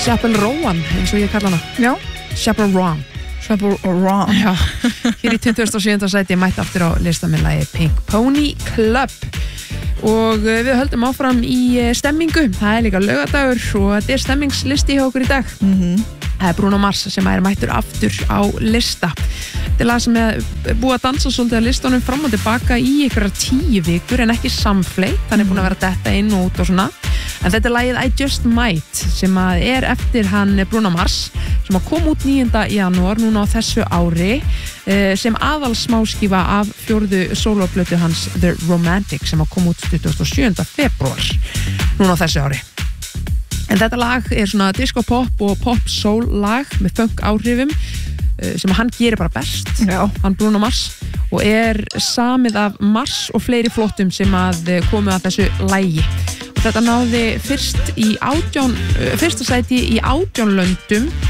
Chappell-Rowan, eins og ég kalla hana. Já. Chappell-Rowan. Já, hér í 27. sæti mætti aftur á lista með lagi Pink Pony Club og við höldum áfram í stemmingu, það líka laugardagur og þetta stemmingslisti hjá okkur í dag. Það Bruno Mars sem mættur aftur á lista. Þetta lag sem búið að dansa svolítið að listunum fram og tilbaka í ykkur 10 vikur en ekki samfleytt, þannig búin að vera detta inn og út og svona. En þetta lagið I Just Might sem eftir hann Bruno Mars sem kom út 9. janúar núna á þessu ári sem aðalsmáskífa af 4. sólóplötu hans The Romantic sem kom út 27. februar núna á þessu ári. En þetta lag svona disco pop og pop soul lag með funk áhrifum sem hann gerir bara best. Já. Hann Bruno Mars og samið af Mars og fleiri flottum sem komu að þessu lagi. Og þetta náði fyrsta sæti í 18 löndum